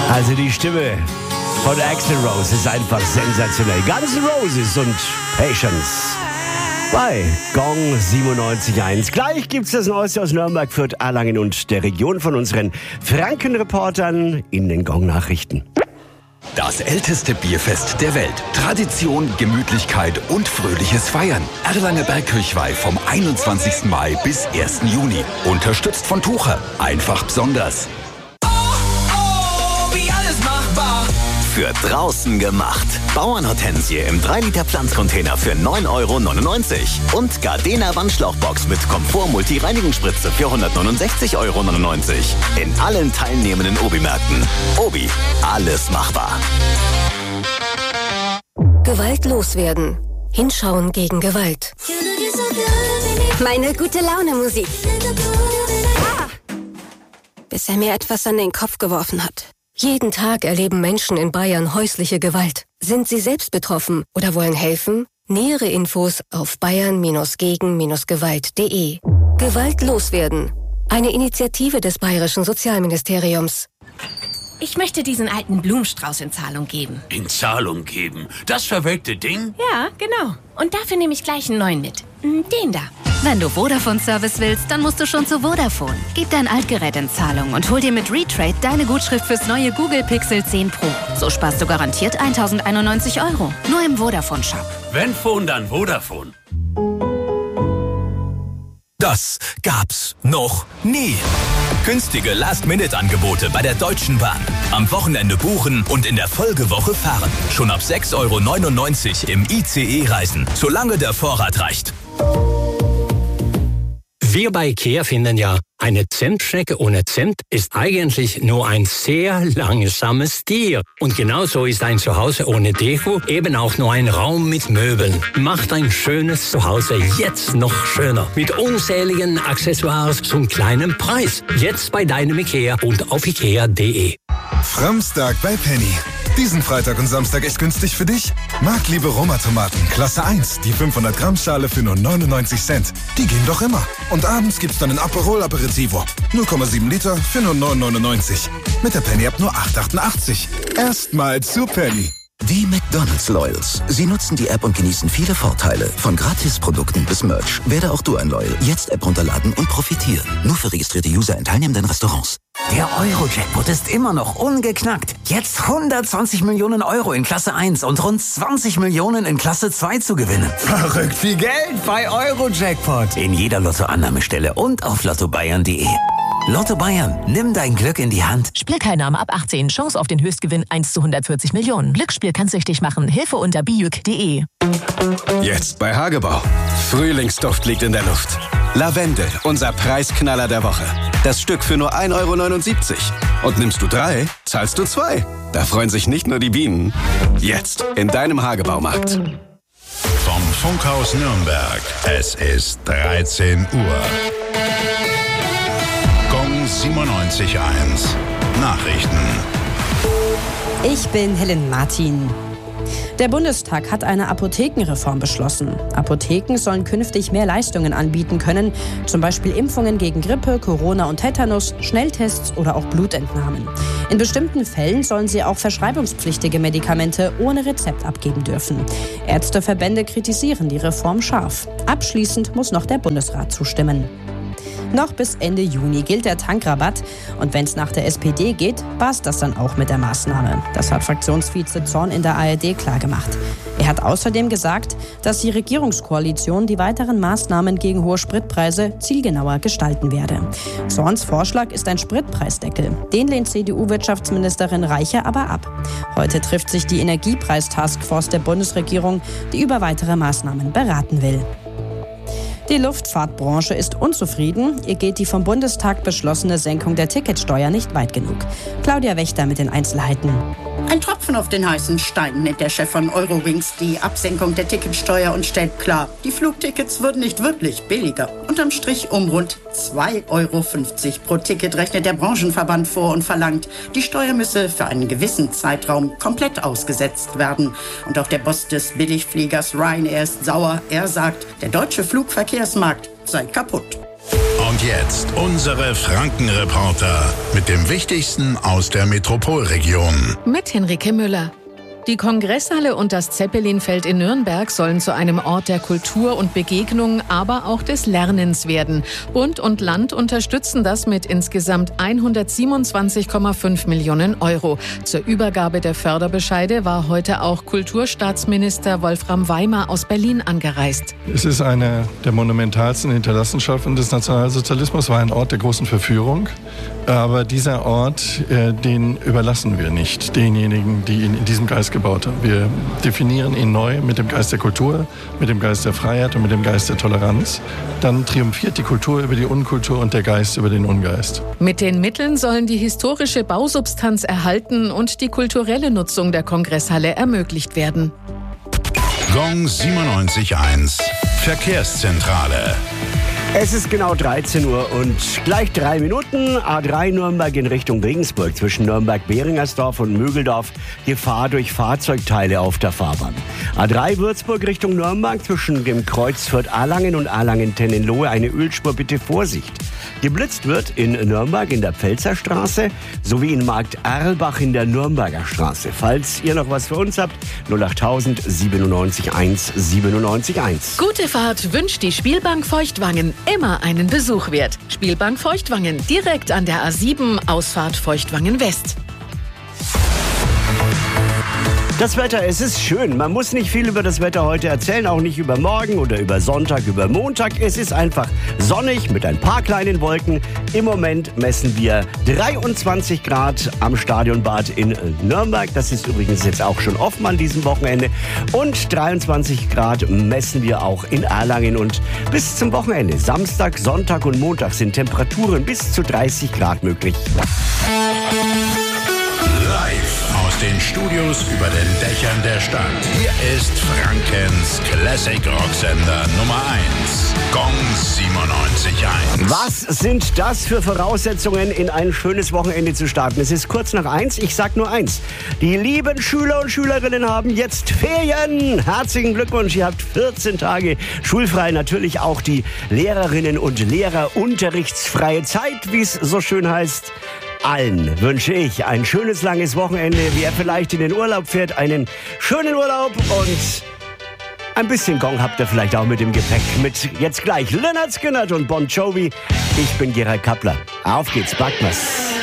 Also die Stimme von Axl Rose ist einfach sensationell. Guns N' Roses und Patience bei Gong 97.1. Gleich gibt's das Neueste aus Nürnberg, Fürth, Erlangen und der Region von unseren Franken-Reportern in den Gong-Nachrichten. Das älteste Bierfest der Welt. Tradition, Gemütlichkeit und fröhliches Feiern. Erlanger Bergkirchweih vom 21. Mai bis 1. Juni. Unterstützt von Tucher. Einfach besonders. Wie alles machbar. Für draußen gemacht. Bauernhortensie im 3-Liter Pflanzcontainer für 9,99 € und Gardena Wandschlauchbox mit Komfort-Multi-Reinigungsspritze für 169,99 € in allen teilnehmenden Obi-Märkten. Obi, alles machbar. Gewalt loswerden. Hinschauen gegen Gewalt. Meine Gute-Laune-Musik. Bis er mir etwas an den Kopf geworfen hat. Jeden Tag erleben Menschen in Bayern häusliche Gewalt. Sind Sie selbst betroffen oder wollen helfen? Nähere Infos auf bayern-gegen-gewalt.de. Gewalt loswerden. Eine Initiative des Bayerischen Sozialministeriums. Ich möchte diesen alten Blumenstrauß in Zahlung geben. In Zahlung geben? Das verwelkte Ding? Ja, genau. Und dafür nehme ich gleich einen neuen mit. Den da. Wenn du Vodafone-Service willst, dann musst du schon zu Vodafone. Gib dein Altgerät in Zahlung und hol dir mit Retrade deine Gutschrift fürs neue Google Pixel 10 Pro. So sparst du garantiert 1.091 €. Nur im Vodafone-Shop. Wenn Phone, dann Vodafone. Das gab's noch nie. Günstige Last-Minute-Angebote bei der Deutschen Bahn. Am Wochenende buchen und in der Folgewoche fahren. Schon ab 6,99 € im ICE reisen, solange der Vorrat reicht. Wir bei IKEA finden ja, eine Zimtschnecke ohne Zimt ist eigentlich nur ein sehr langsames Tier. Und genauso ist ein Zuhause ohne Deko eben auch nur ein Raum mit Möbeln. Macht ein schönes Zuhause jetzt noch schöner. Mit unzähligen Accessoires zum kleinen Preis. Jetzt bei deinem IKEA und auf ikea.de. Framstag bei Penny. Diesen Freitag und Samstag echt günstig für dich? Marktliebe Roma-Tomaten, Klasse 1, die 500 Gramm Schale für nur 99 Cent. Die gehen doch immer. Und abends gibt's dann ein Aperol Aperitivo. 0,7 Liter für nur 9,99. Mit der Penny App nur 8,88. Erstmal zu Penny. Die McDonald's Loyals. Sie nutzen die App und genießen viele Vorteile. Von Gratisprodukten bis Merch. Werde auch du ein Loyal. Jetzt App runterladen und profitieren. Nur für registrierte User in teilnehmenden Restaurants. Der Euro-Jackpot ist immer noch ungeknackt. Jetzt 120 Millionen € in Klasse 1 und rund 20 Millionen in Klasse 2 zu gewinnen. Verrückt viel Geld bei Euro-Jackpot. In jeder Lottoannahmestelle und auf lottobayern.de. Lotto Bayern, nimm dein Glück in die Hand. Spielteilnahme ab 18. Chance auf den Höchstgewinn 1 zu 140 Millionen. Glücksspiel kann süchtig machen. Hilfe unter bijuk.de. Jetzt bei Hagebau. Frühlingsduft liegt in der Luft. Lavendel, unser Preisknaller der Woche. Das Stück für nur 1,79 €. Und nimmst du 3, zahlst du 2. Da freuen sich nicht nur die Bienen. Jetzt in deinem Hagebaumarkt. Vom Funkhaus Nürnberg. Es ist 13 Uhr. Gong 97.1. Nachrichten. Ich bin Helen Martin. Der Bundestag hat eine Apothekenreform beschlossen. Apotheken sollen künftig mehr Leistungen anbieten können, zum Beispiel Impfungen gegen Grippe, Corona und Tetanus, Schnelltests oder auch Blutentnahmen. In bestimmten Fällen sollen sie auch verschreibungspflichtige Medikamente ohne Rezept abgeben dürfen. Ärzteverbände kritisieren die Reform scharf. Abschließend muss noch der Bundesrat zustimmen. Noch bis Ende Juni gilt der Tankrabatt. Und wenn es nach der SPD geht, war's das dann auch mit der Maßnahme. Das hat Fraktionsvize Zorn in der ARD klargemacht. Er hat außerdem gesagt, dass die Regierungskoalition die weiteren Maßnahmen gegen hohe Spritpreise zielgenauer gestalten werde. Zorns Vorschlag ist ein Spritpreisdeckel. Den lehnt CDU-Wirtschaftsministerin Reiche aber ab. Heute trifft sich die Energiepreis-Taskforce der Bundesregierung, die über weitere Maßnahmen beraten will. Die Luftfahrtbranche ist unzufrieden. Ihr geht die vom Bundestag beschlossene Senkung der Ticketsteuer nicht weit genug. Claudia Wächter mit den Einzelheiten. Ein Tropfen auf den heißen Stein nennt der Chef von Eurowings die Absenkung der Ticketsteuer und stellt klar, die Flugtickets würden nicht wirklich billiger. Unterm Strich um rund 2,50 € pro Ticket rechnet der Branchenverband vor und verlangt, die Steuer müsse für einen gewissen Zeitraum komplett ausgesetzt werden. Und auch der Boss des Billigfliegers Ryanair ist sauer. Er sagt, der deutsche Flugverkehrsmarkt sei kaputt. Und jetzt unsere Frankenreporter mit dem Wichtigsten aus der Metropolregion. Mit Henrike Müller. Die Kongresshalle und das Zeppelinfeld in Nürnberg sollen zu einem Ort der Kultur und Begegnung, aber auch des Lernens werden. Bund und Land unterstützen das mit insgesamt 127,5 Millionen Euro. Zur Übergabe der Förderbescheide war heute auch Kulturstaatsminister Wolfram Weimer aus Berlin angereist. Es ist eine der monumentalsten Hinterlassenschaften des Nationalsozialismus, war ein Ort der großen Verführung. Aber dieser Ort, den überlassen wir nicht denjenigen, die ihn in diesem Geist gebaut haben. Wir definieren ihn neu mit dem Geist der Kultur, mit dem Geist der Freiheit und mit dem Geist der Toleranz. Dann triumphiert die Kultur über die Unkultur und der Geist über den Ungeist. Mit den Mitteln sollen die historische Bausubstanz erhalten und die kulturelle Nutzung der Kongresshalle ermöglicht werden. Gong 97.1 Verkehrszentrale. Es ist genau 13 Uhr und gleich 3 Minuten. A3 Nürnberg in Richtung Regensburg zwischen Nürnberg-Behringersdorf und Mögeldorf. Gefahr durch Fahrzeugteile auf der Fahrbahn. A3 Würzburg Richtung Nürnberg zwischen dem Kreuz Fürth-Erlangen und Erlangen-Tennenlohe. Eine Ölspur, bitte Vorsicht. Geblitzt wird in Nürnberg in der Pfälzerstraße sowie in Markt Erlbach in der Nürnberger Straße. Falls ihr noch was für uns habt, 08000 97 1 97 1. Gute Fahrt wünscht die Spielbank Feuchtwangen. Immer einen Besuch wert. Spielbank Feuchtwangen, direkt an der A7, Ausfahrt Feuchtwangen West. Das Wetter, es ist schön. Man muss nicht viel über das Wetter heute erzählen, auch nicht über morgen oder über Sonntag, über Montag. Es ist einfach sonnig mit ein paar kleinen Wolken. Im Moment messen wir 23 Grad am Stadionbad in Nürnberg. Das ist übrigens jetzt auch schon offen an diesem Wochenende. Und 23 Grad messen wir auch in Erlangen. Und bis zum Wochenende, Samstag, Sonntag und Montag, sind Temperaturen bis zu 30 Grad möglich. Live aus den Studios über den Dächern der Stadt. Hier ist Frankens Classic Rocksender Nummer 1. Gong 97.1. Was sind das für Voraussetzungen, in ein schönes Wochenende zu starten? Es ist kurz nach 1. Ich sag nur eins. Die lieben Schüler und Schülerinnen haben jetzt Ferien. Herzlichen Glückwunsch. Ihr habt 14 Tage schulfrei. Natürlich auch die Lehrerinnen und Lehrer unterrichtsfreie Zeit, wie es so schön heißt. Allen wünsche ich ein schönes, langes Wochenende. Wer vielleicht in den Urlaub fährt, einen schönen Urlaub und ein bisschen Gong habt ihr vielleicht auch mit dem Gepäck. Mit jetzt gleich Lynyrd Skynyrd und Bon Jovi. Ich bin Gerald Kappler. Auf geht's, Backmas.